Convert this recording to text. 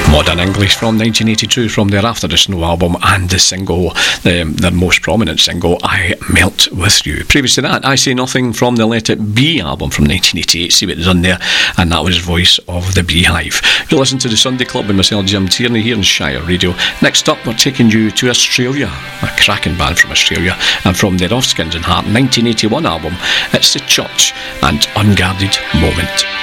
Modern English from 1982 from their After the Snow album, and the single, their most prominent single, I Melt With You. Previous to that, I Say Nothing from the Let It Be album from 1988, see what they've done there, and that was Voice of the Beehive. You listen to the Sunday Club with myself, Jim Tierney, here on Shire Radio. Next up, we're taking you to Australia, a cracking band from Australia, and from their Off Skins and Heart 1981 album, it's The Church and Unguarded Moment.